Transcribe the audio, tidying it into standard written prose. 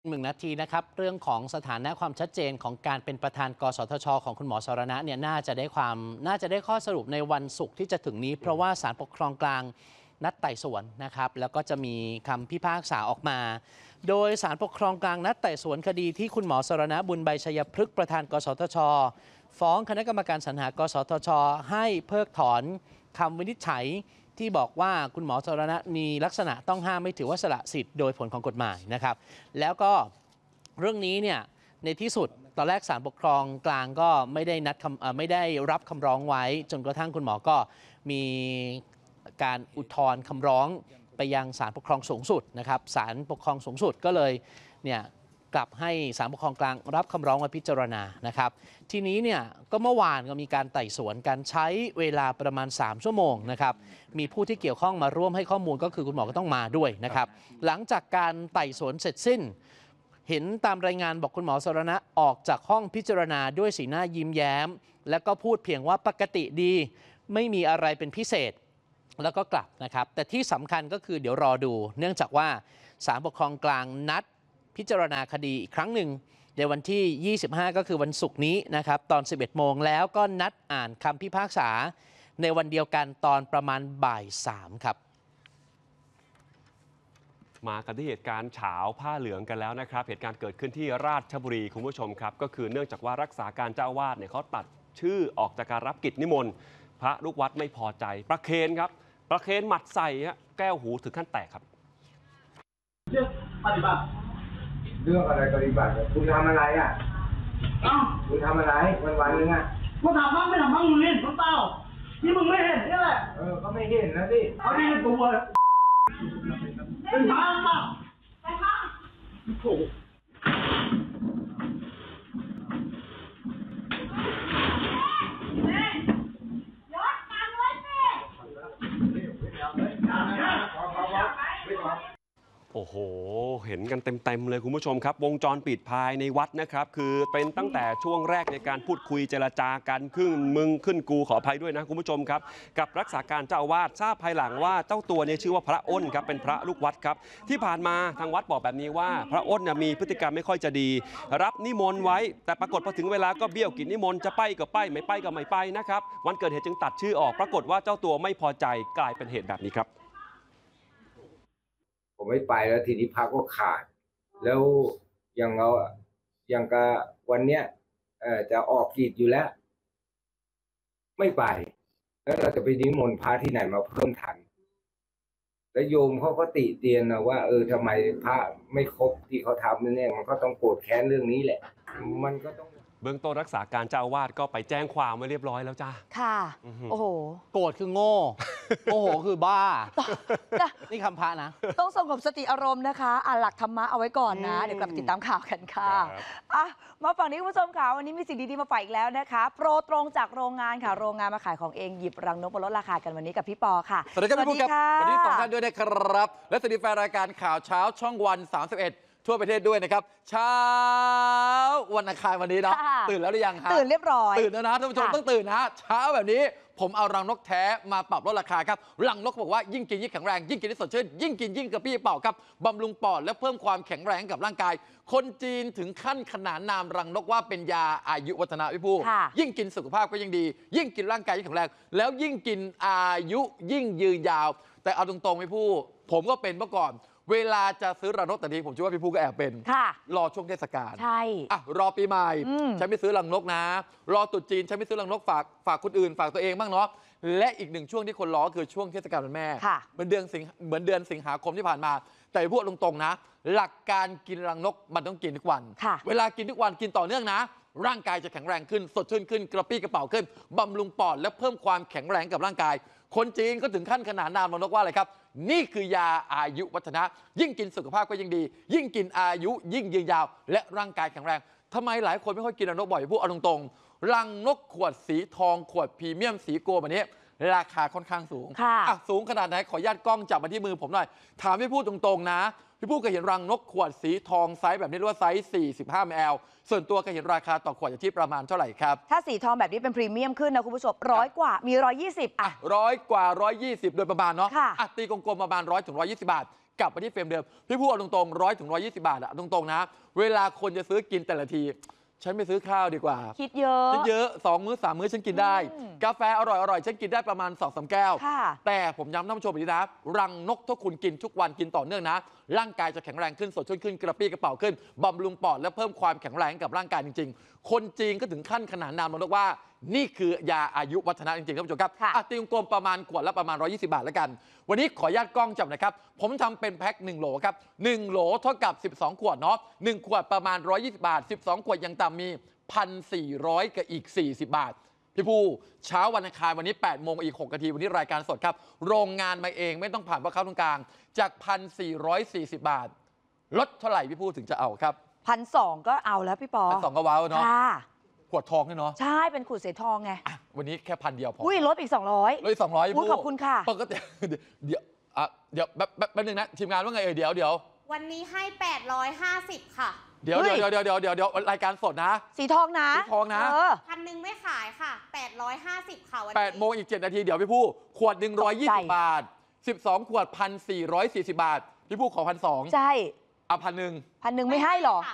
1 นาทีนะครับเรื่องของสถานะความชัดเจนของการเป็นประธานกสทช.ของคุณหมอสรณะเนี่ยน่าจะได้ข้อสรุปในวันศุกร์ที่จะถึงนี้เพราะว่าศาลปกครองกลางนัดไต่สวนนะครับแล้วก็จะมีคำพิพากษาออกมา โดยศาลปกครองกลางนัดไต่สวนคดีที่คุณหมอสรณะบุญใบชัยพฤกษ์ประธานกสทช.ฟ้องคณะกรรมการสรรหากสทช.ให้เพิกถอนคำวินิจฉัยที่บอกว่าคุณหมอสรณะมีลักษณะต้องห้ามไม่ถือว่าสละสิทธิ์โดยผลของกฎหมายนะครับแล้วก็เรื่องนี้เนี่ยในที่สุดตอนแรกศาลปกครองกลางก็ไม่ได้รับคำร้องไว้จนกระทั่งคุณหมอก็มีการอุทธรณ์คำร้องไปยังศาลปกครองสูงสุดนะครับศาลปกครองสูงสุดก็เลยเนี่ยกลับให้ศาลปกครองกลางรับคำร้องมาพิจารณานะครับทีนี้เนี่ยก็เมื่อวานก็มีการไต่สวนการใช้เวลาประมาณ3 ชั่วโมงนะครับมีผู้ที่เกี่ยวข้องมาร่วมให้ข้อมูลก็คือคุณหมอก็ต้องมาด้วยนะครับหลังจากการไต่สวนเสร็จสิ้นเห็นตามรายงานบอกคุณหมอสรณะออกจากห้องพิจารณาด้วยสีหน้ายิ้มแย้มแล้วก็พูดเพียงว่าปกติดีไม่มีอะไรเป็นพิเศษแล้วก็กลับนะครับแต่ที่สำคัญก็คือเดี๋ยวรอดูเนื่องจากว่าศาลปกครองกลางนัดพิจารณาคดีอีกครั้งหนึ่งในวันที่ 25 ก็คือวันศุกร์นี้นะครับตอน 11 โมงแล้วก็นัดอ่านคำพิพากษาในวันเดียวกันตอนประมาณบ่าย 3ครับมากันที่เหตุการณ์เฉาผ้าเหลืองกันแล้วนะครับเหตุการณ์เกิดขึ้นที่ราชบุรีคุณผู้ชมครับก็คือเนื่องจากว่ารักษาการเจ้าอาวาสเนี่ยเขาตัดชื่อออกจากการรับกิจนิมนต์พระลูกวัดไม่พอใจประเคนครับประเคนหมัดใส่แก้วหูถึงขั้นแตกครับเรื่องปฏิบัติเรื่องอะไรปฏิบัติคุณทำอะไรอ่ะคุณทำอะไรวันนึงอ่ะกูถามบ้างไม่ถามบ้างมึงเห็นเปล่าที่มึงไม่เห็นนี่แหละก็ไม่เห็นนะสิเขาดีตัวเป็นทางเปล่าไปทางโถ่โอ้โหเห็นกันเต็มเลยคุณผู้ชมครับวงจรปิดภายในวัดนะครับคือเป็นตั้งแต่ช่วงแรกในการพูดคุยเจรจากันขึ้นมึงขึ้นกูขออภัยด้วยนะคุณผู้ชมครับกับรักษาการเจ้าอาวาสทราบภายหลังว่าเจ้าตัวเนี่ยชื่อว่าพระอ้นครับเป็นพระลูกวัดครับที่ผ่านมาทางวัดบอกแบบนี้ว่าพระอ้นมีพฤติกรรมไม่ค่อยจะดีรับนิมนต์ไว้แต่ปรากฏพอถึงเวลาก็เบี้ยวกินนิมนต์จะไปก็ไปไม่ไปก็ไม่ไปนะครับวันเกิดเหตุจึงตัดชื่อออกปรากฏว่าเจ้าตัวไม่พอใจกลายเป็นเหตุแบบนี้ครับผมไม่ไปแล้วทีนี้พระก็ขาดแล้วอย่างกับวันเนี้ยจะออกกิจอยู่แล้วไม่ไปแล้วเราจะไปนิมนต์พระที่ไหนมาเพิ่มทันแล้วโยมเขาก็ติเตียนนะว่าทำไมพระไม่ครบที่เขาทำเนี่ยมันก็ต้องโกรธแค้นเรื่องนี้แหละมันก็ต้องเบื้องต้นรักษาการเจ้าอาวาสก็ไปแจ้งความไว้เรียบร้อยแล้วจ้าค่ะโอ้โหโกรธคือโง่โอ้โหคือบ้านี่คำพระนะต้องสงบสติอารมณ์นะคะอ่านหลักธรรมะเอาไว้ก่อนนะเดี๋ยวกลับมาติดตามข่าวกันค่ะมาฝั่งนี้คุณผู้ชมค่ะวันนี้มีสิ่งดีๆมาฝากอีกแล้วนะคะโปรตรงจากโรงงานค่ะโรงงานมาขายของเองหยิบรังนกมาลดราคากันวันนี้กับพี่ปอค่ะสวัสดีครับพี่ปุ๊กครับวันนี้2 ท่านด้วยนะครับและสวัสดีแฟนรายการข่าวเช้าช่องวัน 31ทั่วประเทศด้วยนะครับเช้าวันอังคารวันนี้เนาะตื่นแล้วหรือยังครับตื่นเรียบร้อยตื่นแล้วนะท่านผู้ชมต้องตื่นนะเช้าแบบนี้ผมเอารังนกแท้มาปรับลดราคาครับรังนกบอกว่ายิ่งกินยิ่งแข็งแรงยิ่งกินยิ่งสดชื่นยิ่งกินยิ่งกระปี้กระเป๋าครับบำรุงปอดและเพิ่มความแข็งแรงกับร่างกายคนจีนถึงขั้นขนานนามรังนกว่าเป็นยาอายุวัฒนะพี่ผู้ยิ่งกินสุขภาพก็ยิ่งดียิ่งกินร่างกายยิ่งแข็งแรงแล้วยิ่งกินอายุยิ่งยืนยาวแต่เอาตรงๆพี่ผู้ผมก็เป็นเมื่อก่อนเวลาจะซื้อรังนกแต่ทีผมเชื่อว่าพี่ผู้ก็แอบเป็นรอช่วงเทศกาลใช่รอปีใหม่ฉันไม่ซื้อรังนกนะรอตรุษจีนฉันไม่ซื้อรังนกฝากคนอื่นฝากตัวเองบ้างเนาะและอีกหนึ่งช่วงที่คนรอคือช่วงเทศกาลวันแม่เหมือนเดือนสิงหาคมที่ผ่านมาแต่พูดตรงๆนะหลักการกินรังนกมันต้องกินทุกวันเวลากินทุกวันกินต่อเนื่องนะร่างกายจะแข็งแรงขึ้นสดชื่นขึ้นกระปี้กระเป๋าขึ้นบำรุงปอดและเพิ่มความแข็งแรงกับร่างกายคนจีนก็ถึงขั้นขนานนามรังนกว่าอะไรครับนี่คือยาอายุวัฒนะยิ่งกินสุขภาพก็ยิ่งดียิ่งกินอายุยิ่งยืนยาวและร่างกายแข็งแรงทำไมหลายคนไม่ค่อยกินรังนกบ่อยพูดเอาตรงๆรังนกขวดสีทองขวดพรีเมียมสีโกลด์แบบนี้ราคาค่อนข้างสูงสูงขนาดไหนขออนุญาตกล้องจับมาที่มือผมหน่อยถามให้พูดตรงๆนะพี่ผู้เคยเห็นรังนกขวดสีทองไซส์แบบนี้เรียกว่าไซส์45 ml ส่วนตัวเคยเห็นราคาต่อขวดอยู่ที่ประมาณเท่าไหร่ครับถ้าสีทองแบบนี้เป็นพรีเมียมขึ้นนะคุณผู้ชม100 กว่ามี 120อ่ะ 100 กว่า 120 โดยประมาณเนาะค่ะตีกลมๆประมาณ100 ถึง 120 บาท กลับมาที่เฟรมเดิม พี่พูดเอาตรงๆ100 ถึง 120 บาทอะตรงๆนะ เวลาคนจะซื้อกินแต่ละที ฉันไปซื้อข้าวดีกว่าคิดเยอะคิดเยอะ2 มื้อ 3 มื้อฉันกินได้ กาแฟอร่อยๆฉันกินได้ประมาณ 2-3 แก้วค่ะแต่ผมย้ำท่านผู้ชมอีกทีนะรังนกถ้าคุณกินทุกวันกินต่อเนื่องนะ ร่างกายจะแข็งแรงขึ้นสดชื่นขึ้นกระปรี้กระเป๋าขึ้นบำรุงปอดและเพิ่มความแข็งแรงกับร่างกายจริงๆ คนจีนก็ถึงขั้นขนานนามมันว่า นี่คือยาอายุวัฒนะจริงๆท่านผู้ชมครับค่ะตีกลมๆประมาณขวดละประมาณ120 บาทแล้วกัน วันนี้ขออนุญาตกล้องจับนะครับผมทำเป็นแพ็ค1 โหลครับ1 โหลเท่ากับ12 ขวดเนาะ1 ขวดประมาณ120 บาท 12 ขวดยังต่ำมี 1,400 กับอีก40 บาท พี่ผู้เช้าวันอังคารวันนี้ 8 โมงอีก 6 นาทีวันนี้รายการสดครับ โรงงานมาเองไม่ต้องผ่านพ่อค้าตรงกลางจาก 1,440 บาท ลดเท่าไหร่พี่ผู้ถึงจะเอาครับ 1,200 ก็เอาแล้วพี่ปอ 1,200ก็ว้าวเนาะค่ะขวดทองเนี่ยเนาะใช่เป็นขูดเสทองไงอ่ะวันนี้แค่1,000 เดียวพออุ้ยลดอีก 200 เลย200 อุ๊ยขอบคุณค่ะปกติเดี๋ยวแป๊บนึงนะทีมงานว่าไงเดี๋ยววันนี้ให้ 850 ค่ะเดี๋ยวรายการสดนะสีทองนะสีทองนะพันหนึ่งไม่ขายค่ะ 850 ค่ะวันนี้ 8 โมงอีก 7 นาทีเดี๋ยวพี่ผู้ขวดตกใจ 120 บาท 12 ขวด 1,440 บาท พี่ผู้ขอ 1,200 ใช่เอา1,100 1,000ไม่ให้หรอ